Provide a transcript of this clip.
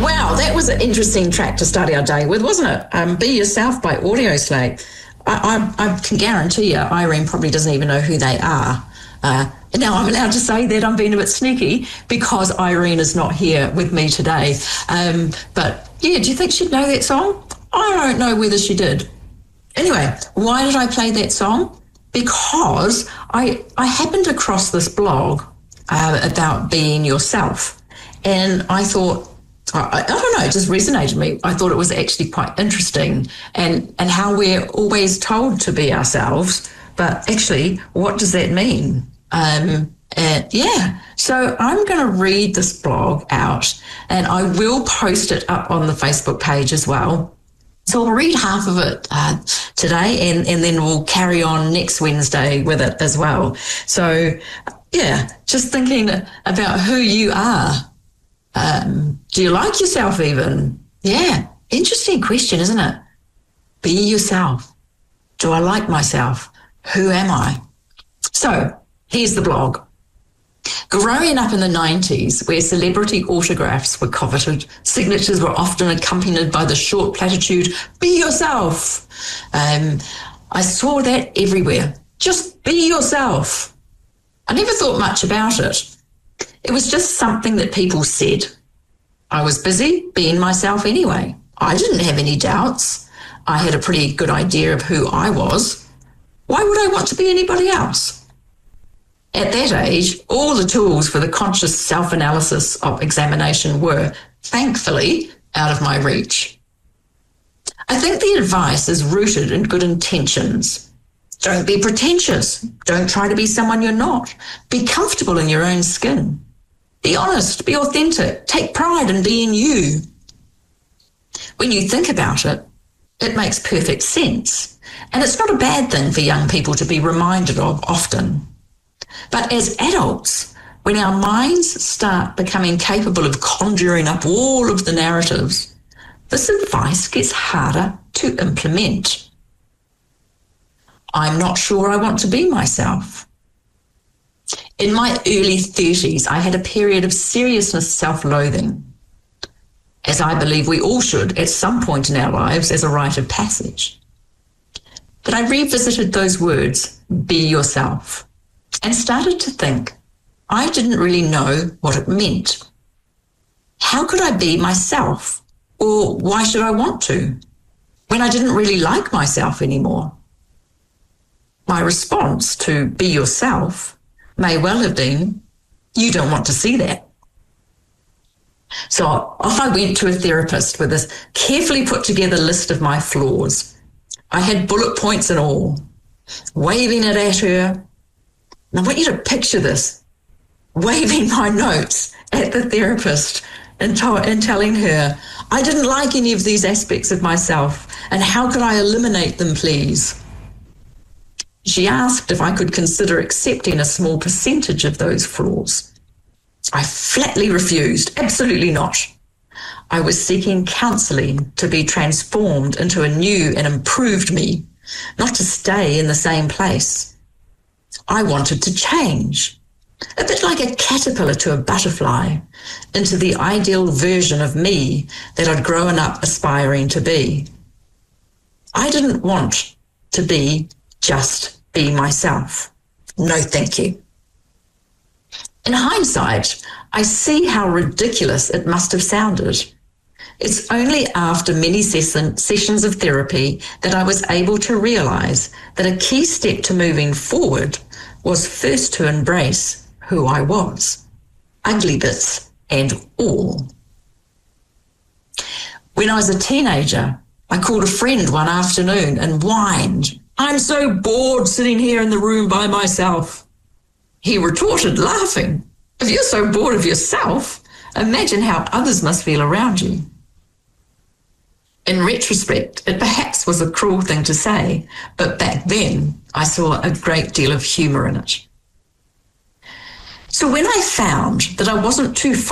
Wow, that was an interesting track to start our day with, wasn't it? Be Yourself by Audioslave. I can guarantee you, Irene probably doesn't even know who they are. Now I'm allowed to say that I'm being a bit sneaky because Irene is not here with me today. But yeah, do you think she'd know that song? I don't know whether she did. Anyway, why did I play that song? Because I happened across this blog about being yourself. And I thought, I don't know, it just resonated with me. I thought it was actually quite interesting and how we're always told to be ourselves. But actually, what does that mean? So I'm going to read this blog out and I will post it up on the Facebook page as well. So I'll read half of it today and then we'll carry on next Wednesday with it as well. So, yeah, just thinking about who you are. Do you like yourself even? Yeah, interesting question, isn't it? Be yourself. Do I like myself? Who am I? So here's the blog. Growing up in the 90s, where celebrity autographs were coveted, signatures were often accompanied by the short platitude, be yourself. I saw that everywhere. Just be yourself. I never thought much about it. It was just something that people said. I was busy being myself anyway. I didn't have any doubts. I had a pretty good idea of who I was. Why would I want to be anybody else? At that age, all the tools for the conscious self-analysis of examination were, thankfully, out of my reach. I think the advice is rooted in good intentions. Don't be pretentious. Don't try to be someone you're not. Be comfortable in your own skin. Be honest, be authentic, take pride in being you. When you think about it, it makes perfect sense. And it's not a bad thing for young people to be reminded of often. But as adults, when our minds start becoming capable of conjuring up all of the narratives, this advice gets harder to implement. I'm not sure I want to be myself. In my early 30s, I had a period of seriousness self-loathing, as I believe we all should at some point in our lives as a rite of passage. But I revisited those words, be yourself, and started to think I didn't really know what it meant. How could I be myself? Or why should I want to? When I didn't really like myself anymore. My response to be yourself may well have been, you don't want to see that. So off I went to a therapist with this carefully put together list of my flaws. I had bullet points and all, waving it at her. And I want you to picture this, waving my notes at the therapist and telling her, I didn't like any of these aspects of myself, and how could I eliminate them, please? She asked if I could consider accepting a small percentage of those flaws. I flatly refused, absolutely not. I was seeking counselling to be transformed into a new and improved me, not to stay in the same place. I wanted to change, a bit like a caterpillar to a butterfly, into the ideal version of me that I'd grown up aspiring to be. I didn't want to just be myself. No, thank you. In hindsight, I see how ridiculous it must have sounded. It's only after many sessions of therapy that I was able to realise that a key step to moving forward was first to embrace who I was, ugly bits and all. When I was a teenager, I called a friend one afternoon and whined, I'm so bored sitting here in the room by myself. He retorted, laughing, if you're so bored of yourself, imagine how others must feel around you. In retrospect, it perhaps was a cruel thing to say, but back then I saw a great deal of humour in it. So when I found that I wasn't too